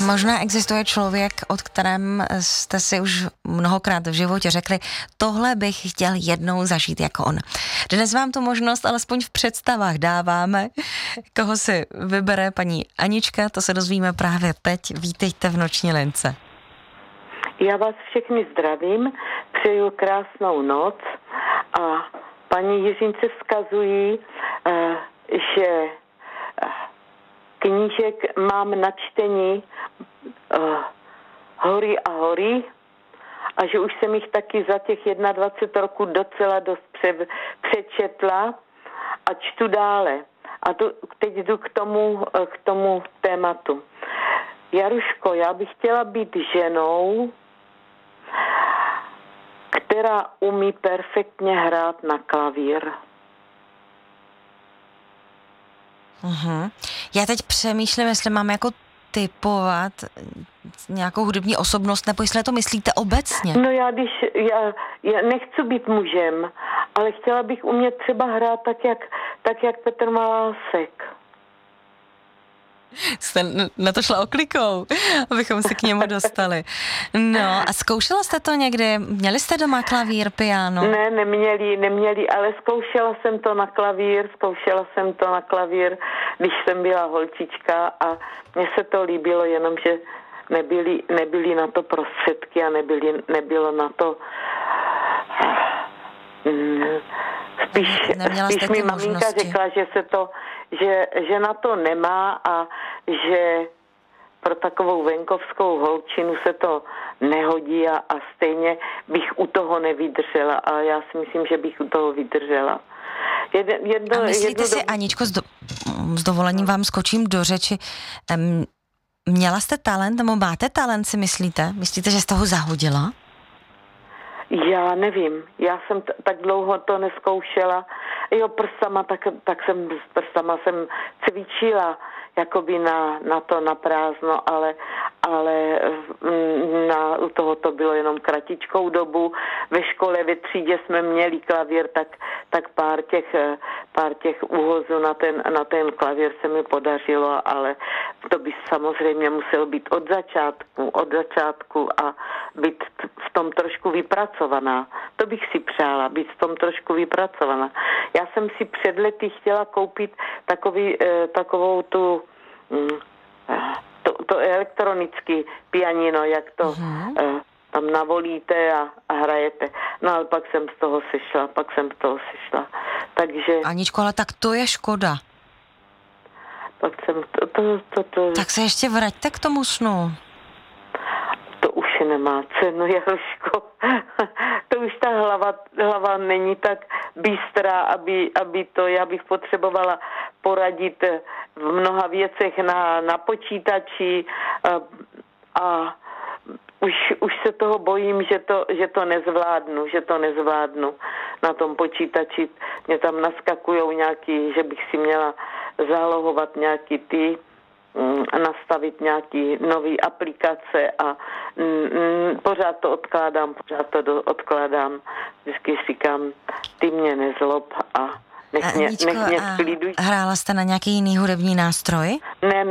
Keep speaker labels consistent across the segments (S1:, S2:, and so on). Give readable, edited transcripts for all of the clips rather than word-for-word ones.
S1: Možná existuje člověk, od kterém jste si už mnohokrát v životě řekli, tohle bych chtěl jednou zažít jako on. Dnes vám tu možnost alespoň v představách dáváme, koho si vybere paní Anička, to se dozvíme právě teď. Vítejte v Noční lince.
S2: Já vás všechny zdravím, přeju krásnou noc a paní Jiřince vzkazují, že knížek mám na čtení Hory a hory a že už jsem jich taky za těch 21 roků docela dost přečetla a čtu dále. A teď jdu k tomu tématu. Jaruško, já bych chtěla být ženou, která umí perfektně hrát na klavír.
S1: Uhum. Já teď přemýšlím, jestli mám jako typovat nějakou hudební osobnost, nebo jestli to myslíte obecně.
S2: No já nechci být mužem, ale chtěla bych umět třeba hrát tak jak Petr Malásek.
S1: Jste na to šla oklikou, abychom se k němu dostali. No a zkoušela jste to někdy? Měli jste doma klavír, piano?
S2: Ne, neměli, ale zkoušela jsem to na klavír, když jsem byla holčička a mně se to líbilo, jenomže nebyly na to prostředky a nebylo na to spíš mi maminka řekla, že na to nemá a že pro takovou venkovskou holčinu se to nehodí a stejně bych u toho nevydržela, ale já si myslím, že bych u toho vydržela.
S1: A myslíte si, Aničko, s dovolením vám skočím do řeči, měla jste talent, nebo máte talent, si myslíte? Myslíte, že jste ho zahodila?
S2: Já nevím, já jsem tak dlouho to neskoušela. Jo, prstama jsem cvičila jakoby na to na prázdno, ale u toho to bylo jenom kratičkou dobu. Ve škole, ve třídě jsme měli klavír, tak pár těch úhozů na ten klavír se mi podařilo, ale to by samozřejmě muselo být od začátku a být v tom trošku vypracovaná. To bych si přála, být v tom trošku vypracovaná. Já jsem si před lety chtěla koupit takovou tu to elektronický pianino, jak to tam navolíte a hrajete. No ale pak jsem z toho sešla. Takže...
S1: Aničko, ale tak to je škoda.
S2: Pak jsem
S1: Tak se ještě vraťte k tomu snu.
S2: To už nemá cenu, Jaroško. To už ta hlava není tak bystrá, aby to, já bych potřebovala poradit v mnoha věcech na počítači a už se toho bojím, že to nezvládnu na tom počítači. Mě tam naskakujou nějaký, že bych si měla zálohovat nějaký nastavit nějaký nový aplikace a pořád to odkládám. Vždycky říkám, ty mě nezlob a nech mě v klidu.
S1: Hrála jste na nějaký jiný hudební nástroj?
S2: Ne,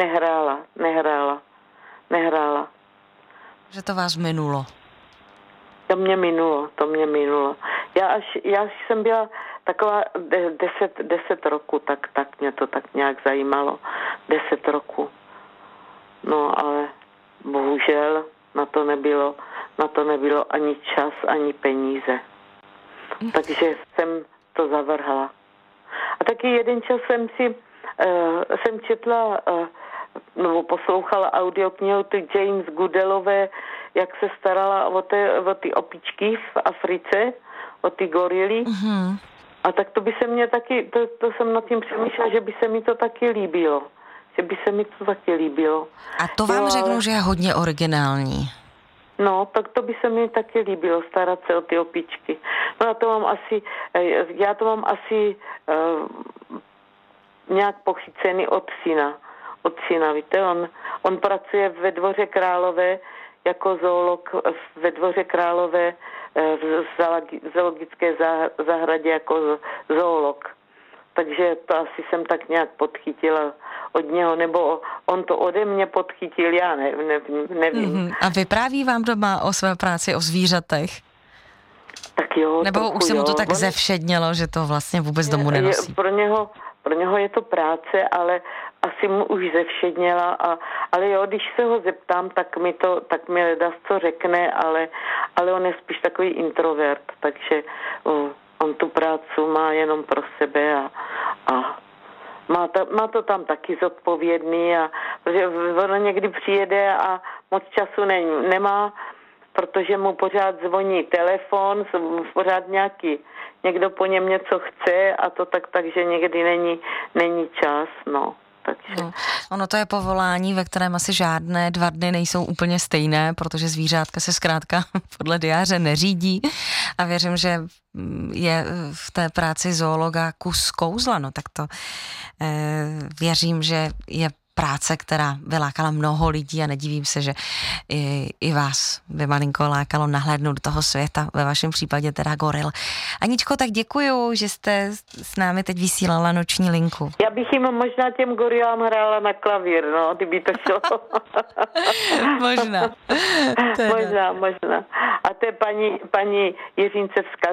S2: nehrála.
S1: Že to vás minulo?
S2: To mě minulo. Já jsem byla taková 10 roku, tak mě to tak nějak zajímalo. 10 roku. No ale bohužel na to nebylo ani čas, ani peníze. Takže jsem to zavrhla. A taky jeden čas jsem četla nebo poslouchala audioknihu James Goodallové, jak se starala o ty opičky v Africe, o ty gorily. Mm-hmm. A tak to by se mě taky, to jsem nad tím přemýšlela, že by se mi to taky líbilo.
S1: A to vám řeknu, že je hodně originální.
S2: No, tak to by se mi taky líbilo, starat se o ty opičky. No a já to mám asi nějak pochycený od syna, víte, on pracuje ve Dvoře Králové jako zoolog, ve Dvoře Králové v zoologické zahradě jako zoolog. takže to asi jsem tak nějak podchytila od něho, nebo on to ode mě podchytil, já nevím.
S1: A vypráví vám doma o své práci, o zvířatech?
S2: Tak jo,
S1: nebo už se mu to tak zevšednělo, že to vlastně vůbec domů nenosí?
S2: Pro něho je to práce, ale asi mu už zevšedněla, ale jo, když se ho zeptám, tak mi ledas co řekne, ale on je spíš takový introvert, takže on tu práci má jenom pro sebe a má to tam taky zodpovědný, protože ono někdy přijede a moc času nemá, protože mu pořád zvoní telefon, pořád někdo po něm něco chce a to takže někdy není čas, no. Takže.
S1: Ono to je povolání, ve kterém asi žádné 2 dny nejsou úplně stejné, protože zvířátka se zkrátka podle diáře neřídí a věřím, že je v té práci zoologa kus kouzla, no tak to věřím, že je práce, která vylákala mnoho lidí a nedivím se, že i vás by malinko lákalo nahlédnout do toho světa, ve vašem případě teda goril. Aničko, tak děkuju, že jste s námi teď vysílala noční linku.
S2: Já bych jim možná těm gorilám hrála na klavír, no, kdyby to šlo.
S1: Možná.
S2: Možná. A to je paní Jiřince